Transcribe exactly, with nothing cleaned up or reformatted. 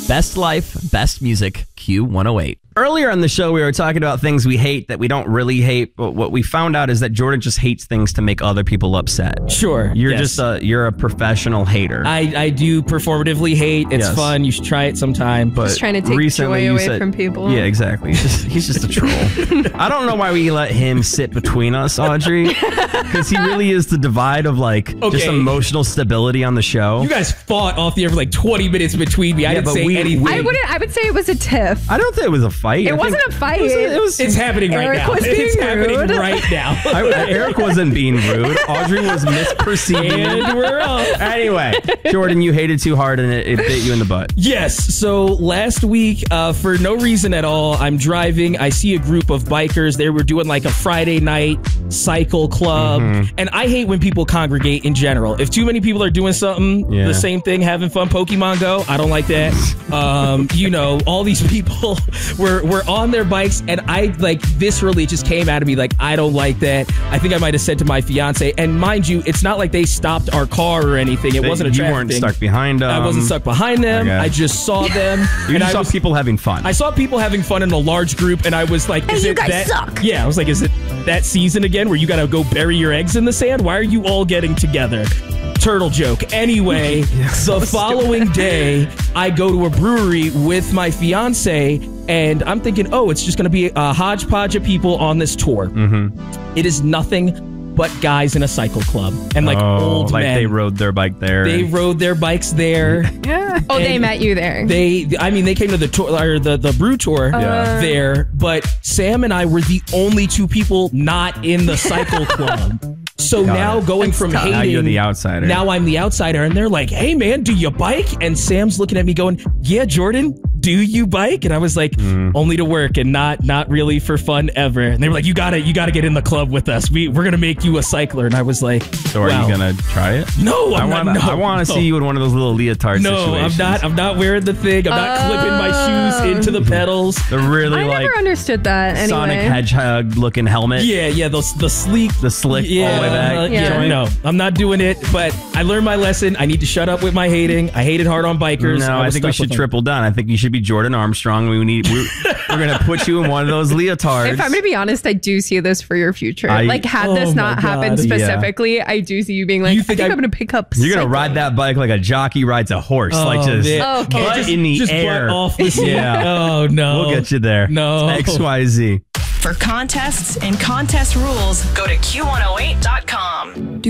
Best life, best music, Q one oh eight. Earlier on the show, we were talking about things we hate that we don't really hate, but what we found out is that Jordan just hates things to make other people upset. Sure. You're yes. just a you're a professional hater. I, I do performatively hate. It's Yes. fun. You should try it sometime. But Just trying to take recently joy you away said- from people. Yeah, exactly. He's just, he's just a troll. I don't know why we let him sit between us, Audrey, because he really is the divide of like just Okay. emotional stability on the show. You guys fought off the air for like twenty minutes between me. I Yeah, didn't but say we- anything. I wouldn't. I would say it was a tiff. I don't think it was a fight. It I wasn't think a fight. It was, it was It's happening right Eric now. was being It's happening rude. right now. I, Eric wasn't being rude. Audrey was misperceiving. And we're off. Anyway, Jordan, you hated too hard and it, it bit you in the butt. Yes. So last week, uh, for no reason at all, I'm driving. I see a group of bikers. They were doing like a Friday night cycle club. Mm-hmm. And I hate when people congregate in general. If too many people are doing something, Yeah. the same thing, having fun, Pokemon Go, I don't like that. Um, you know, all these people were, were on their bikes. And I like viscerally it just came out of me like, I don't like that. I think I might have said to my fiance, and mind you, it's not like they stopped our car or anything. It They- wasn't a you traffic weren't thing. stuck behind them. I wasn't stuck behind them. Okay. I just saw them. You and just I saw was, people having fun. I saw people having fun in a large group, and I was like, "Is Hey, you it guys that?" suck. Yeah, I was like, "Is it that season again where you got to go bury your eggs in the sand? Why are you all getting together?" Turtle joke. Anyway, the following day, I go to a brewery with my fiance, and I'm thinking, "Oh, it's just going to be a hodgepodge of people on this tour." Mm-hmm. It is nothing but guys in a cycle club and like oh, old like men. they rode their bike there. They rode their bikes there. Yeah. Oh, they And met you there. They, I mean, they came to the tour or the the brew tour Yeah. there, but Sam and I were the only two people not in the cycle club. So Got now it. going from hating, Now you're the outsider. Now I'm the outsider, and they're like, "Hey, man, do you bike?" And Sam's looking at me, going, "Yeah, Jordan, do you bike?" And I was like, Mm. "Only to work, and not not really for fun ever." And they were like, "You gotta you gotta get in the club with us. We we're gonna make you a cycler." And I was like, So are wow. you gonna try it? No, I I'm want. not. No, I want to no. see you in one of those little leotard No, situations. I'm not. I'm not wearing the thing. I'm not clipping my shoes into the pedals. The really I like never understood that. Anyway. Sonic Hedgehog looking helmet. Yeah, yeah, the the sleek, The slick yeah, all the way back. uh, Yeah. yeah. No, I'm not doing it. But I learned my lesson. I need to shut up with my hating. I hated hard on bikers. No, I was think we stuck should with them. triple down. I think you should be Jordan Armstrong. We need. We're, we're gonna put you in one of those leotards. If I'm going to be honest, I do see this for your future. I- like, had Oh this my not God. happened Yeah. specifically, I do see you being like, You I think think I- I'm going to pick up You're gonna cycling. ride that bike like a jockey rides a horse, Oh, like just man. Oh, okay. butt just, in the just air. butt off the seat. Yeah. Oh no. We'll get you there. No. X Y Z. For contests and contest rules, go to Q one oh eight dot com.